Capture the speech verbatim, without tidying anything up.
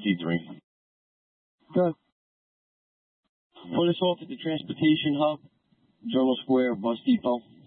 C three. Good. Pull us off at the Transportation Hub, Journal Square, Bus Depot.